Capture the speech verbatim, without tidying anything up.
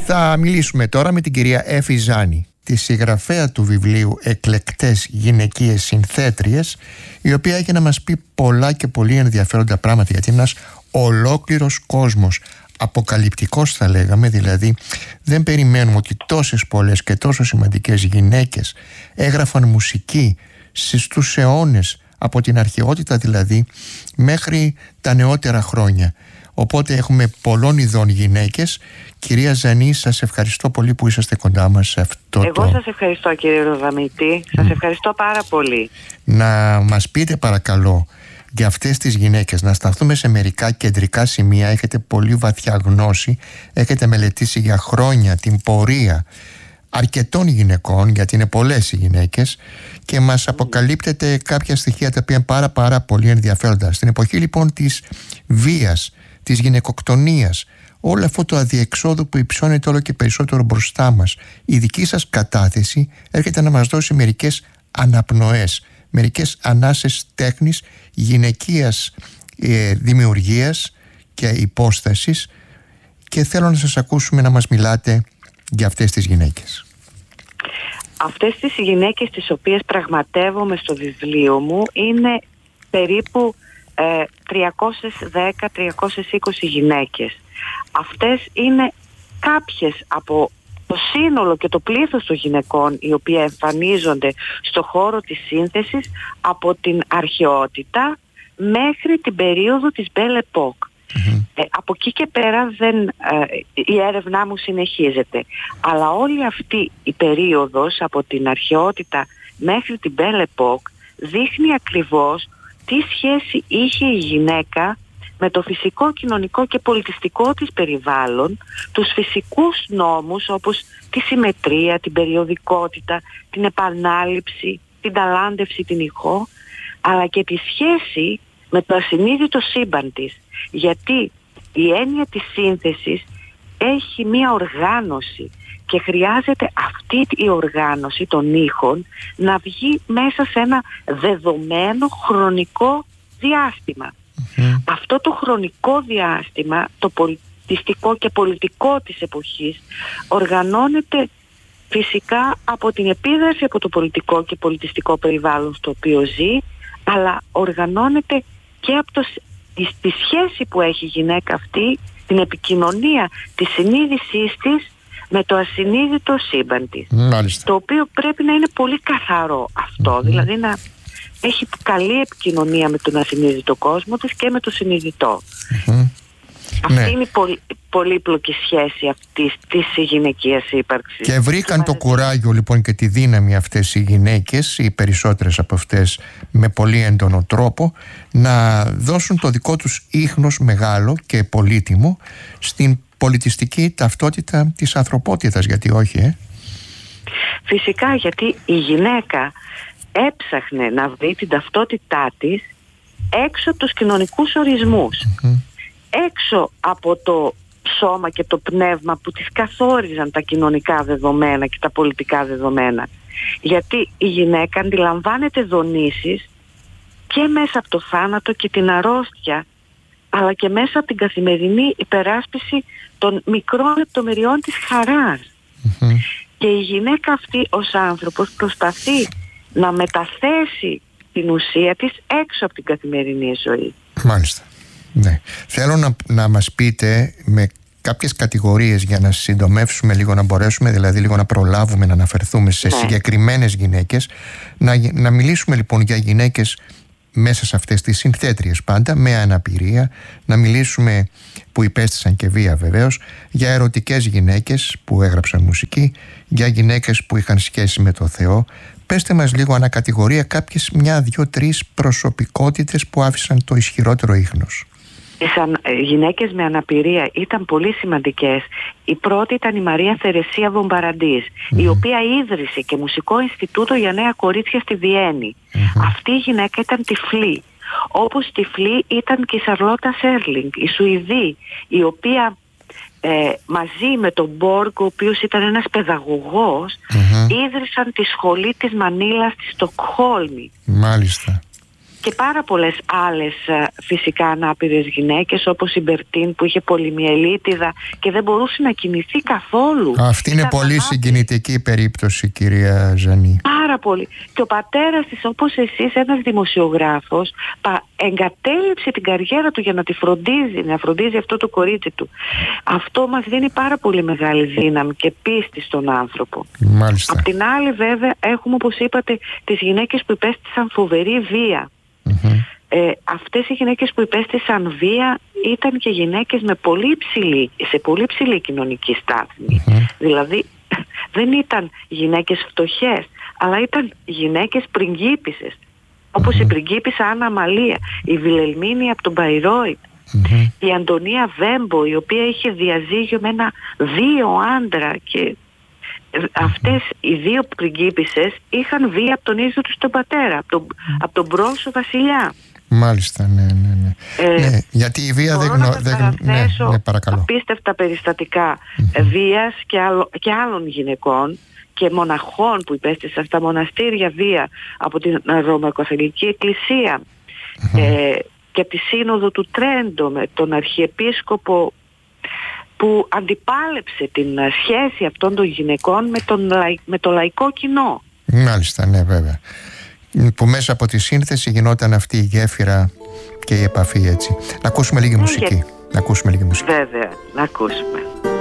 Θα μιλήσουμε τώρα με την κυρία Έφη Ζάνη, τη συγγραφέα του βιβλίου «Εκλεκτές γυναικείες συνθέτριες», η οποία έχει να μας πει πολλά και πολύ ενδιαφέροντα πράγματα, γιατί είναι ένας ολόκληρος κόσμος, αποκαλυπτικός θα λέγαμε, δηλαδή δεν περιμένουμε ότι τόσες πολλές και τόσο σημαντικές γυναίκες έγραφαν μουσική στους αιώνες, από την αρχαιότητα δηλαδή μέχρι τα νεότερα χρόνια. Οπότε έχουμε πολλών ειδών γυναίκες. Κυρία Ζανή, σας ευχαριστώ πολύ που είσαστε κοντά μας σε αυτό. Εγώ το... σας ευχαριστώ, κύριε Ροδαμήτη. Σας ευχαριστώ πάρα πολύ. Να μας πείτε παρακαλώ για αυτές τις γυναίκες, να σταθούμε σε μερικά κεντρικά σημεία. Έχετε πολύ βαθιά γνώση, έχετε μελετήσει για χρόνια την πορεία αρκετών γυναικών, γιατί είναι πολλές οι γυναίκες, και μας αποκαλύπτεται κάποια στοιχεία τα οποία είναι πάρα πάρα πολύ ενδιαφέροντα. Στην εποχή λοιπόν της βίας, της γυναικοκτονίας, όλο αυτό το αδιεξόδου που υψώνεται όλο και περισσότερο μπροστά μας, η δική σας κατάθεση έρχεται να μας δώσει μερικές αναπνοές, μερικές ανάσες τέχνης, γυναικείας ε, δημιουργίας και υπόστασης, και θέλω να σας ακούσουμε να μας μιλάτε για αυτές τις γυναίκες. Αυτές τις γυναίκες τις οποίες πραγματεύομαι στο βιβλίο μου είναι περίπου ε, τριακόσιες δέκα με τριακόσιες είκοσι γυναίκες. Αυτές είναι κάποιες από το σύνολο και το πλήθος των γυναικών οι οποίοι εμφανίζονται στο χώρο της σύνθεσης από την αρχαιότητα μέχρι την περίοδο της Belle Époque. Mm-hmm. Ε, από εκεί και πέρα δεν, ε, η έρευνά μου συνεχίζεται, αλλά όλη αυτή η περίοδος από την αρχαιότητα μέχρι την Belle Époque δείχνει ακριβώς τι σχέση είχε η γυναίκα με το φυσικό, κοινωνικό και πολιτιστικό της περιβάλλον, τους φυσικούς νόμους όπως τη συμμετρία, την περιοδικότητα, την επανάληψη, την ταλάντευση, την ηχό, αλλά και τη σχέση με το ασυνείδητο σύμπαν της. Γιατί η έννοια της σύνθεσης έχει μία οργάνωση και χρειάζεται αυτή η οργάνωση των ήχων να βγει μέσα σε ένα δεδομένο χρονικό διάστημα. Mm-hmm. Αυτό το χρονικό διάστημα, το πολιτιστικό και πολιτικό της εποχής, οργανώνεται φυσικά από την επίδραση από το πολιτικό και πολιτιστικό περιβάλλον στο οποίο ζει, αλλά οργανώνεται και από το, τη, τη σχέση που έχει η γυναίκα αυτή, την επικοινωνία της συνείδησής της με το ασυνείδητο σύμπαν της. Μάλιστα. Το οποίο πρέπει να είναι πολύ καθαρό αυτό, mm-hmm. δηλαδή να έχει καλή επικοινωνία με τον ασυνείδητο κόσμο της και με το συνειδητό. Mm-hmm. Αυτή ναι. είναι η πολυ, πολύπλοκη σχέση αυτής της γυναικείας ύπαρξης. Και βρήκαν και το κουράγιο λοιπόν και τη δύναμη αυτές οι γυναίκες, οι περισσότερες από αυτές με πολύ έντονο τρόπο, να δώσουν το δικό τους ίχνος μεγάλο και πολύτιμο στην πολιτιστική ταυτότητα της ανθρωπότητας, γιατί όχι ε? Φυσικά, γιατί η γυναίκα έψαχνε να βρει την ταυτότητά της έξω από τους κοινωνικούς ορισμούς, mm-hmm. έξω από το σώμα και το πνεύμα που τις καθόριζαν τα κοινωνικά δεδομένα και τα πολιτικά δεδομένα. Γιατί η γυναίκα αντιλαμβάνεται δονήσεις και μέσα από το θάνατο και την αρρώστια, αλλά και μέσα από την καθημερινή υπεράσπιση των μικρών λεπτομεριών της χαράς. Mm-hmm. Και η γυναίκα αυτή ως άνθρωπος προσπαθεί να μεταθέσει την ουσία της έξω από την καθημερινή ζωή. Μάλιστα. Ναι. Θέλω να, να μας πείτε με κάποιες κατηγορίες, για να συντομεύσουμε λίγο, να μπορέσουμε δηλαδή λίγο να προλάβουμε να αναφερθούμε σε ναι. συγκεκριμένες γυναίκες. Να, να μιλήσουμε λοιπόν για γυναίκες μέσα σε αυτές τις συνθέτριες πάντα, με αναπηρία, να μιλήσουμε που υπέστησαν και βία βεβαίως, για ερωτικές γυναίκες που έγραψαν μουσική, για γυναίκες που είχαν σχέση με το Θεό. Πέστε μας λίγο ανακατηγορία κάποιες, μια, δυο, τρεις προσωπικότητες που άφησαν το ισχυρότερο ίχνος. Οι γυναίκες με αναπηρία ήταν πολύ σημαντικές. Η πρώτη ήταν η Μαρία Θερεσία Βομπαραντής, mm-hmm. η οποία ίδρυσε και μουσικό Ινστιτούτο για νέα κορίτσια στη Βιέννη. Mm-hmm. Αυτή η γυναίκα ήταν τυφλή. Όπως τυφλή ήταν και η Σαρλότα Σέρλινγκ, η Σουηδή, η οποία ε, μαζί με τον Μπόργκ, ο οποίος ήταν ένας παιδαγωγός, mm-hmm. ίδρυσαν τη σχολή της Μανίλας στη Στοκχόλμη. Μάλιστα. και πάρα πολλές άλλες φυσικά ανάπηρες γυναίκες, όπως η Μπερτίν που είχε πολυμιελίτιδα και δεν μπορούσε να κινηθεί καθόλου. Αυτή είναι πολύ ανάπηρη. Συγκινητική περίπτωση, κυρία Ζανή. Πάρα πολύ. Και ο πατέρας της, όπως εσείς, ένας δημοσιογράφος, εγκατέλειψε την καριέρα του για να τη φροντίζει, να φροντίζει αυτό το κορίτσι του. Αυτό μας δίνει πάρα πολύ μεγάλη δύναμη και πίστη στον άνθρωπο. Μάλιστα. Απ' την άλλη βέβαια έχουμε, όπως είπατε, τις γυναίκες που υπέστησαν φοβερή βία. Mm-hmm. Ε, αυτές οι γυναίκες που υπέστησαν βία ήταν και γυναίκες με πολύ υψηλή, σε πολύ ψηλή κοινωνική στάθμη. Mm-hmm. Δηλαδή δεν ήταν γυναίκες φτωχές, αλλά ήταν γυναίκες πριγκίπισσες. Όπως mm-hmm. η πριγκίπισσα Άννα Αμαλία, η Βιλελμίνη από τον Μπαϊρόιτ, mm-hmm. η Αντωνία Βέμπο, η οποία είχε διαζύγιο με ένα βίο άντρα, και αυτές οι δύο πριγκίπισσες είχαν βία από τον ίδιο τους τον πατέρα, από τον, από τον Μπρόνσο βασιλιά. Μάλιστα, ναι, ναι, ναι. Ε, ναι, γιατί η βία δεν γνωρίζει. Δεν... Ναι, ναι, παρακαλώ. Απίστευτα περιστατικά mm-hmm. βίας και, άλλο, και άλλων γυναικών και μοναχών που υπέστησαν στα μοναστήρια βία από την Ρωμαϊκοκαθολική Εκκλησία mm-hmm. ε, και από τη Σύνοδο του Τρέντο με τον Αρχιεπίσκοπο που αντιπάλεψε την σχέση αυτών των γυναικών με, τον, με το λαϊκό κοινό. Μάλιστα, ναι, βέβαια. Που μέσα από τη σύνθεση γινόταν αυτή η γέφυρα και η επαφή, έτσι. Να ακούσουμε λίγη μουσική. Για... Να ακούσουμε λίγη μουσική. Βέβαια, να ακούσουμε.